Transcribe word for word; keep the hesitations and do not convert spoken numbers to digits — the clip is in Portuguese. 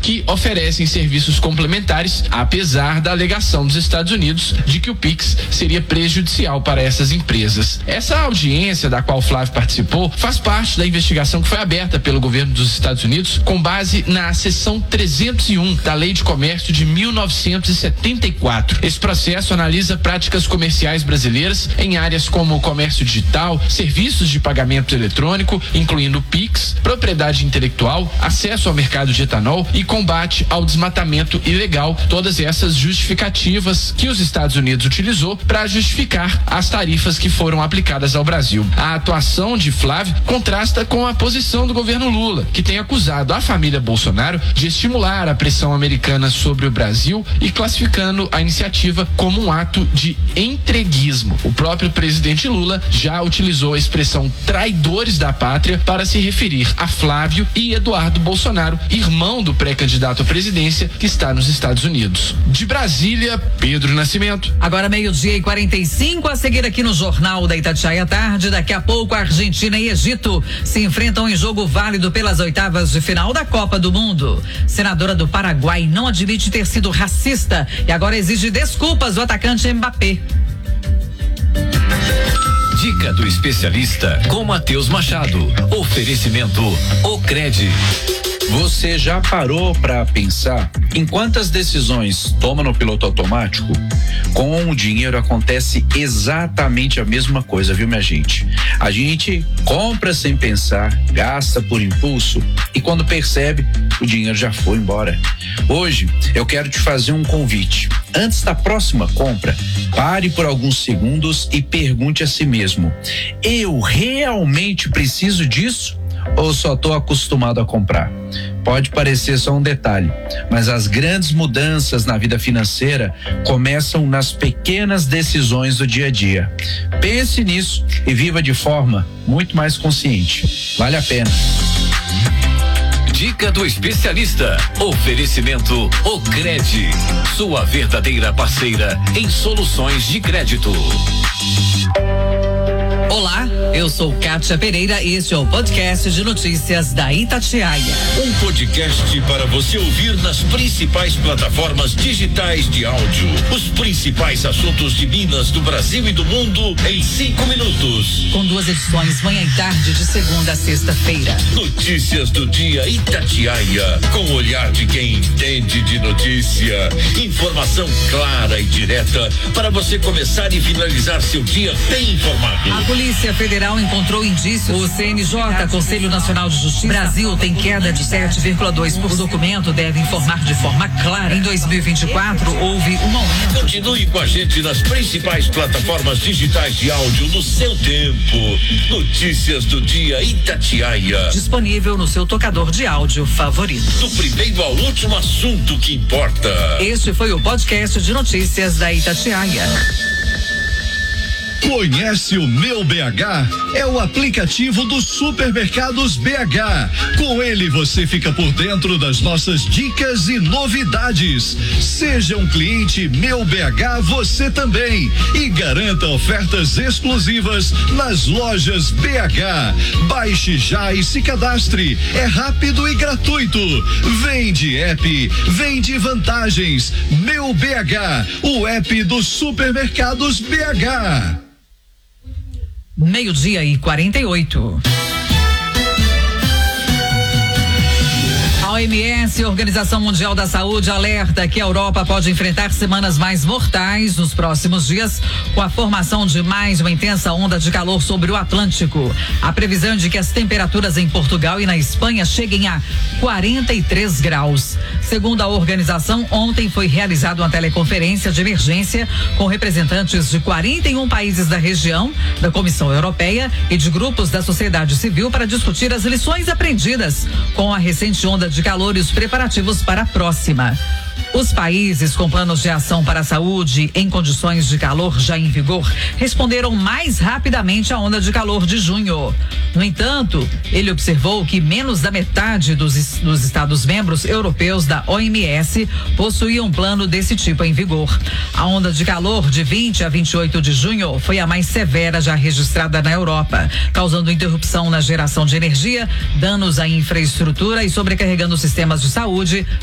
que oferecem serviços complementares, apesar da alegação dos Estados Unidos de que o Pix seria prejudicial para essas empresas. Essa audiência da qual Flávio participou faz parte da investigação que foi aberta pelo governo dos Estados Unidos com base na seção trezentos e um da Lei de Comércio de mil novecentos e setenta e quatro. Esse processo analisa práticas comerciais brasileiras em áreas como comércio digital, serviços de pagamento eletrônico, incluindo o Pix, propriedade intelectual, acesso ao mercado de etanol e combate ao desmatamento ilegal. Todas essas justificativas que os Estados Unidos utilizou para justificar as tarifas que foram aplicadas ao Brasil. A atuação de Flávio contrasta com a posição do governo Lula, que tem acusado a família Bolsonaro de estimular a pressão americana sobre o Brasil e classificando a iniciativa como um ato de entreguismo. O próprio presidente Lula já utilizou a expressão traidores da pátria para se referir a Flávio e Eduardo Bolsonaro, irmão do pré-candidato à presidência que está nos Estados Unidos. De Brasília, Pedro Nascimento. Agora meio-dia e quarenta e cinco, a seguir aqui no Jornal da Itatiaia à tarde. Daqui a pouco, Argentina e Egito se enfrentam em jogo válido pelas oitavas de final da Copa do Mundo. Senadora do Paraguai não admite ter sido racista e agora exige desculpas do atacante Mbappé. Dica do especialista com Matheus Machado. Oferecimento Ocred. Você já parou para pensar em quantas decisões toma no piloto automático? Com o dinheiro acontece exatamente a mesma coisa, viu, minha gente? A gente compra sem pensar, gasta por impulso e quando percebe, o dinheiro já foi embora. Hoje eu quero te fazer um convite. Antes da próxima compra, pare por alguns segundos e pergunte a si mesmo: eu realmente preciso disso? Ou só estou acostumado a comprar? Pode parecer só um detalhe, mas as grandes mudanças na vida financeira começam nas pequenas decisões do dia a dia. Pense nisso e viva de forma muito mais consciente. Vale a pena. Dica do especialista. Oferecimento Ocred. Sua verdadeira parceira em soluções de crédito. Olá, eu sou Kátia Pereira e este é o podcast de notícias da Itatiaia. Um podcast para você ouvir nas principais plataformas digitais de áudio. Os principais assuntos de Minas, do Brasil e do mundo em cinco minutos. Com duas edições, manhã e tarde, de segunda a sexta-feira. Notícias do dia Itatiaia, com o olhar de quem entende de notícia. Informação clara e direta para você começar e finalizar seu dia bem informado. A Polícia Federal encontrou indícios. O C N J, Conselho Nacional de Justiça. Brasil tem queda de sete vírgula dois por cento. O documento deve informar de forma clara. Em dois mil e vinte e quatro, houve um aumento. Continue com a gente nas principais plataformas digitais de áudio no seu tempo. Notícias do dia Itatiaia. Disponível no seu tocador de áudio favorito. Do primeiro ao último assunto que importa. Este foi o podcast de notícias da Itatiaia. Conhece o Meu B H? É o aplicativo dos supermercados B H. Com ele você fica por dentro das nossas dicas e novidades. Seja um cliente Meu B H você também e garanta ofertas exclusivas nas lojas B H. Baixe já e se cadastre. É rápido e gratuito. Vende app, vende vantagens. Meu B H, o app dos supermercados B H. Meio-dia e quarenta e oito. A O M S, Organização Mundial da Saúde, alerta que a Europa pode enfrentar semanas mais mortais nos próximos dias, com a formação de mais uma intensa onda de calor sobre o Atlântico. A previsão é de que as temperaturas em Portugal e na Espanha cheguem a quarenta e três graus. Segundo a organização, ontem foi realizada uma teleconferência de emergência com representantes de quarenta e um países da região, da Comissão Europeia e de grupos da sociedade civil para discutir as lições aprendidas com a recente onda de calor e os preparativos para a próxima. Os países com planos de ação para a saúde em condições de calor já em vigor responderam mais rapidamente à onda de calor de junho. No entanto, ele observou que menos da metade dos, dos Estados-membros europeus da O M S possuíam um plano desse tipo em vigor. A onda de calor de vinte a vinte e oito de junho foi a mais severa já registrada na Europa, causando interrupção na geração de energia, danos à infraestrutura e sobrecarregando sistemas de saúde,